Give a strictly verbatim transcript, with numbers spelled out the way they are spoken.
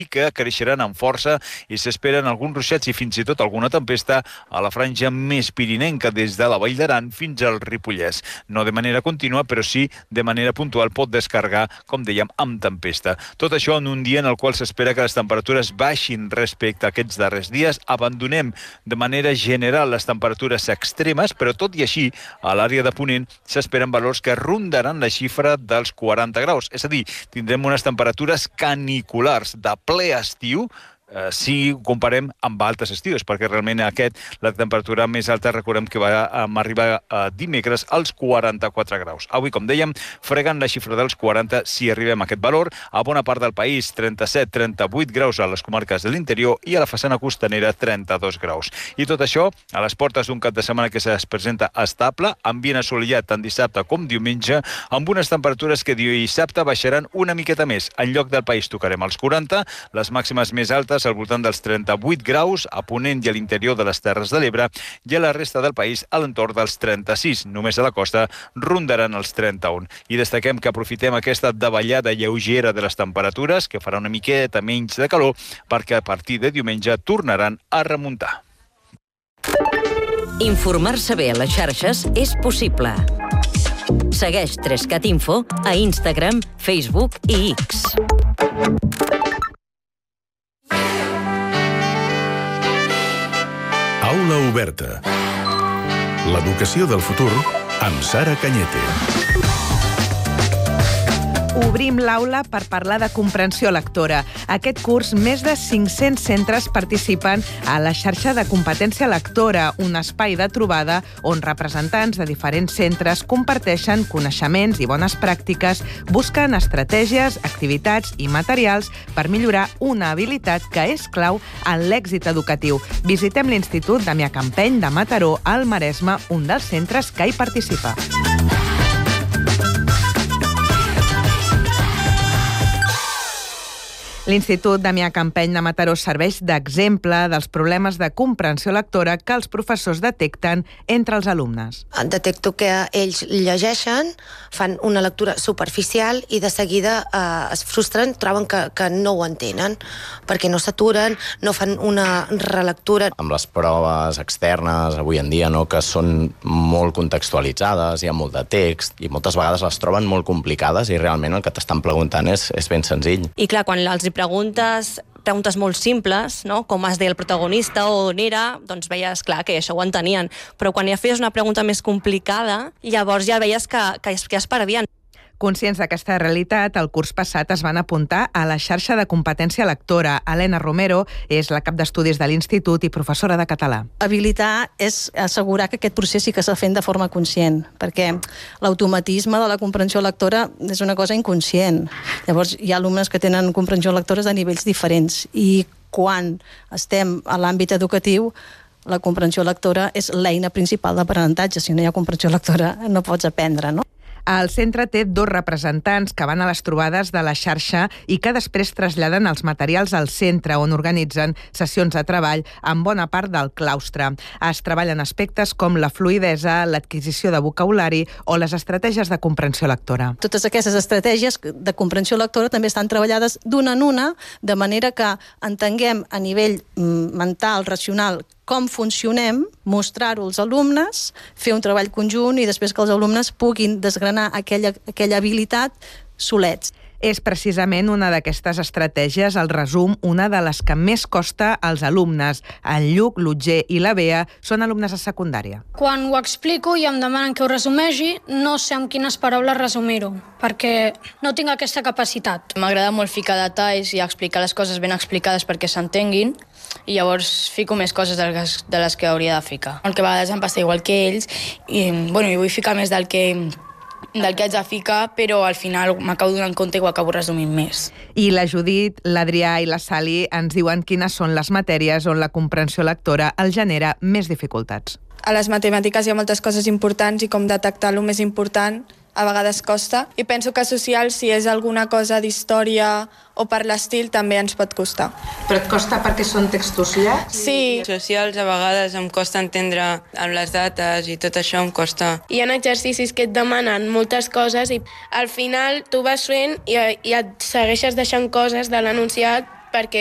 que creixeran amb força i s'esperen alguns ruixats i fins i tot alguna tempesta a la franja més pirinenca des de la Vall d'Aran fins al Ripollès. No de manera contínua, però sí de manera puntual pot descarregar, com dèiem, amb tempesta. Tot això en un dia en el qual s'espera que les temperatures baixin respecte a aquests darrers dies. Abandonem de manera general les temperatures extremes, però tot i així, a l'àrea de Ponent s'esperen valors que rondaran la xifra dels quaranta graus. És a dir, tindrem unes temperatures caniculars de ple estiu, eh, si ho comparem amb altres estius, perquè realment aquest, la temperatura més alta, recordem que va arribar a dimecres als quaranta-quatre graus. Avui, com dèiem, fregant la xifra dels quaranta si arribem a aquest valor. A bona part del país, trenta-set trenta-vuit graus a les comarques de l'interior i a la façana costanera, trenta-dos graus. I tot això a les portes d'un cap de setmana que es presenta estable, ambient assolellat tant dissabte com diumenge, amb unes temperatures que dissabte baixaran una miqueta més. En lloc del país tocarem els quaranta, les màximes més altes al voltant dels trenta-vuit graus, a Ponent i a l'interior de les Terres de l'Ebre, i a la resta del país a l'entorn dels trenta-sis. Només a la costa rondaran els trenta-un. I destaquem que aprofitem aquesta davallada lleugera de les temperatures, que farà una miqueta menys de calor, perquè a partir de diumenge tornaran a remuntar. Informar-se bé a les xarxes és possible. Segueix Trescat Info a Instagram, Facebook i X. Aula oberta. L'educació del futur amb Sara Cañete. Obrim l'aula per parlar de comprensió lectora. Aquest curs, més de cinc-cents centres participen a la xarxa de competència lectora, un espai de trobada on representants de diferents centres comparteixen coneixements i bones pràctiques, busquen estratègies, activitats i materials per millorar una habilitat que és clau en l'èxit educatiu. Visitem l'Institut Damià Campeny de Mataró, al Maresme, un dels centres que hi participa. L'Institut Damià Campeny de Mataró serveix d'exemple dels problemes de comprensió lectora que els professors detecten entre els alumnes. Detecto que ells llegeixen, fan una lectura superficial i de seguida eh, es frustren, troben que, que no ho entenen, perquè no s'aturen, no fan una relectura. Amb les proves externes avui en dia, no, que són molt contextualitzades, hi ha molt de text i moltes vegades les troben molt complicades i realment el que t'estan preguntant és, és ben senzill. I clar, quan els preguntes preguntes molt simples, no? Com es deia el protagonista o on era, doncs veies, clar, que això ho entenien. Però quan ja feies una pregunta més complicada, llavors ja veies que, que, es, que es perdien. Conscients d'aquesta realitat, el curs passat es van apuntar a la xarxa de competència lectora. Helena Romero és la cap d'estudis de l'Institut i professora de català. Habilitar és assegurar que aquest procés sí que s'ha fet de forma conscient, perquè l'automatisme de la comprensió lectora és una cosa inconscient. Llavors, hi ha alumnes que tenen comprensió lectora de nivells diferents i quan estem a l'àmbit educatiu, la comprensió lectora és l'eina principal d'aprenentatge. Si no hi ha comprensió lectora, no pots aprendre, no? El centre té dos representants que van a les trobades de la xarxa i que després traslladen els materials al centre, on organitzen sessions de treball amb bona part del claustre. Es treballen aspectes com la fluïdesa, l'adquisició de vocabulari o les estratègies de comprensió lectora. Totes aquestes estratègies de comprensió lectora també estan treballades d'una en una, de manera que entenguem a nivell mental, racional, com funcionem, mostrar-ho als alumnes, fer un treball conjunt i després que els alumnes puguin desgranar aquella, aquella habilitat solets. És precisament una d'aquestes estratègies, el resum, una de les que més costa als alumnes. En Lluc, l'Otger i la Bea són alumnes de secundària. Quan ho explico i em demanen que ho resumeixi, no sé amb quines paraules resumir-ho, perquè no tinc aquesta capacitat. M'agrada molt ficar detalls i explicar les coses ben explicades perquè s'entenguin, i llavors fico més coses de les, de les que hauria de ficar. El que a vegades em passa igual que ells, i, bueno, i vull ficar més del que... del que haig de ficar, però al final m'acabo donant compte i ho acabo resumint més. I la Judit, l'Adrià i la Sally ens diuen quines són les matèries on la comprensió lectora els genera més dificultats. A les matemàtiques hi ha moltes coses importants i com detectar el més important a vegades costa. I penso que social, si és alguna cosa d'història o per l'estil, també ens pot costar. Però et costa perquè són textos llargs? Sí. Socials a vegades em costa entendre amb les dates i tot això em costa. Hi ha exercicis que et demanen moltes coses i al final tu vas fent i, i et segueixes deixant coses de l'enunciat perquè